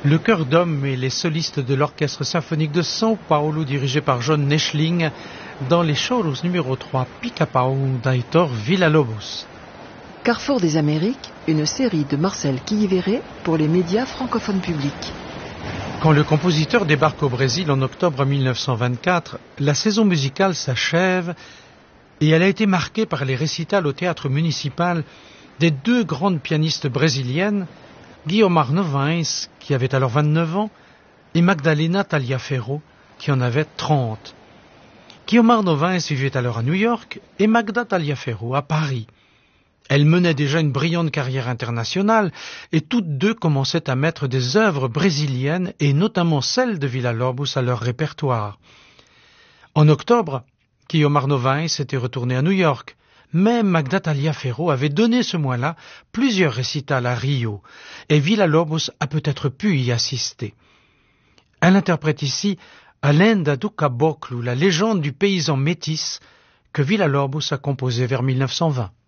Le chœur d'hommes et les solistes de l'orchestre symphonique de São Paulo dirigé par John Neschling dans les Choros numéro 3 Pica-Pau d'Aitor Villa-Lobos. Carrefour des Amériques, une série de Marcel Quilliveré pour les médias francophones publics. Quand le compositeur débarque au Brésil en octobre 1924, la saison musicale s'achève et elle a été marquée par les récitals au théâtre municipal des deux grandes pianistes brésiliennes, Guiomar Novaes, qui avait alors 29 ans, et Magdalena Taliaferro, qui en avait 30. Guiomar Novaes vivait alors à New York et Magda Taliaferro à Paris. Elles menaient déjà une brillante carrière internationale et toutes deux commençaient à mettre des œuvres brésiliennes et notamment celles de Villa-Lobos à leur répertoire. En octobre, Guiomar Novaes était retournée à New York, mais Magda Taliaferro avait donné ce mois-là plusieurs récitals à Rio et Villa-Lobos a peut-être pu y assister. Elle interprète ici A Lenda do Caboclo, la légende du paysan métis que Villa-Lobos a composé vers 1920.